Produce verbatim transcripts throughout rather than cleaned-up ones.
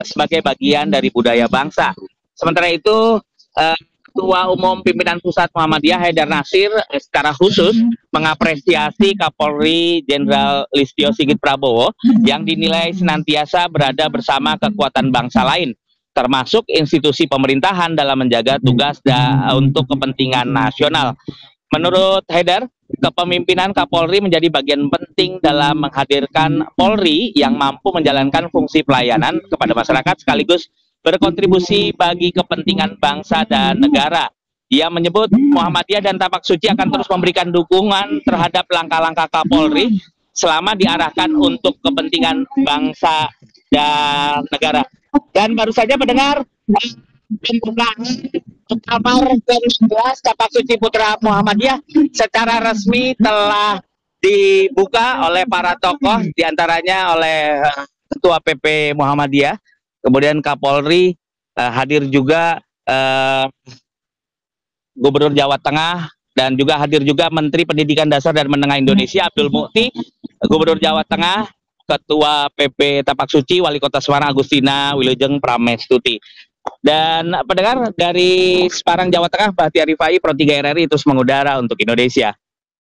sebagai bagian dari budaya bangsa. Sementara itu, eh, Ketua Umum Pimpinan Pusat Muhammadiyah Haidar Nasir eh, secara khusus mengapresiasi Kapolri Jenderal Listio Sigit Prabowo yang dinilai senantiasa berada bersama kekuatan bangsa lain, termasuk institusi pemerintahan dalam menjaga tugas da untuk kepentingan nasional. Menurut Haidar, kepemimpinan Kapolri menjadi bagian penting dalam menghadirkan Polri yang mampu menjalankan fungsi pelayanan kepada masyarakat sekaligus berkontribusi bagi kepentingan bangsa dan negara. Ia menyebut Muhammadiyah dan Tapak Suci akan terus memberikan dukungan terhadap langkah-langkah Kapolri selama diarahkan untuk kepentingan bangsa dan negara. Dan baru saja mendengar pembukaan Kamar ke enam belas Tapak Suci Putra Muhammadiyah secara resmi telah dibuka oleh para tokoh, diantaranya oleh Ketua P P Muhammadiyah, kemudian Kapolri, uh, hadir juga uh, Gubernur Jawa Tengah, dan juga hadir juga Menteri Pendidikan Dasar dan Menengah Indonesia Abdul Mukti, Gubernur Jawa Tengah, Ketua P P Tapak Suci, Wali Kota Semarang Agustina Wilujeng Pramestuti. Dan pendengar dari Semarang, Jawa Tengah, Bahtiar Rifai, Pro tiga R R I terus mengudara untuk Indonesia.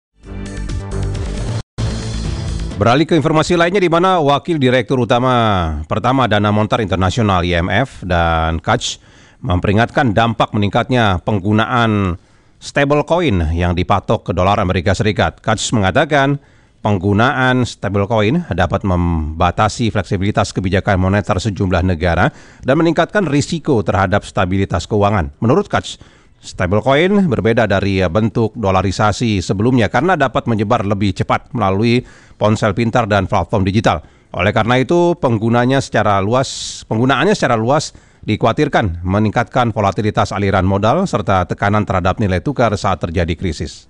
Beralih ke informasi lainnya, di mana Wakil Direktur Utama Pertama Dana Moneter Internasional I M F dan Koch memperingatkan dampak meningkatnya penggunaan stablecoin yang dipatok ke dolar Amerika Serikat. Koch mengatakan penggunaan stablecoin dapat membatasi fleksibilitas kebijakan moneter sejumlah negara dan meningkatkan risiko terhadap stabilitas keuangan. Menurut Koch, stablecoin berbeda dari bentuk dolarisasi sebelumnya karena dapat menyebar lebih cepat melalui ponsel pintar dan platform digital. Oleh karena itu, penggunanya secara luas, penggunaannya secara luas dikhawatirkan meningkatkan volatilitas aliran modal serta tekanan terhadap nilai tukar saat terjadi krisis.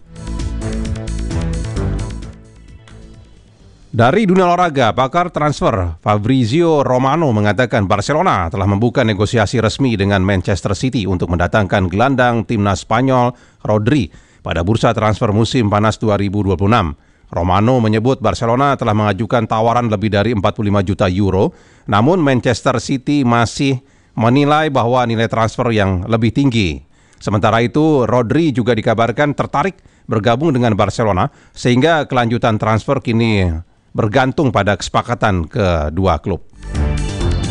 Dari dunia olahraga, pakar transfer Fabrizio Romano mengatakan Barcelona telah membuka negosiasi resmi dengan Manchester City untuk mendatangkan gelandang timnas Spanyol Rodri pada bursa transfer musim panas dua ribu dua puluh enam. Romano menyebut Barcelona telah mengajukan tawaran lebih dari empat puluh lima juta euro, namun Manchester City masih menilai bahwa nilai transfer yang lebih tinggi. Sementara itu, Rodri juga dikabarkan tertarik bergabung dengan Barcelona, sehingga kelanjutan transfer kini bergantung pada kesepakatan kedua klub.